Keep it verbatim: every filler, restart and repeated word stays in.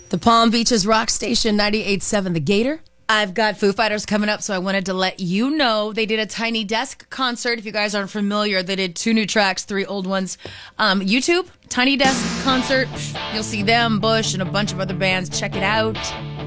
The Palm Beaches Rock Station ninety-eight point seven, The Gator. I've got Foo Fighters coming up, so I wanted to let you know they did a Tiny Desk concert. If you guys aren't familiar, they did two new tracks, three old ones. Um, YouTube, Tiny Desk concert. You'll see them, Bush, and a bunch of other bands. Check it out.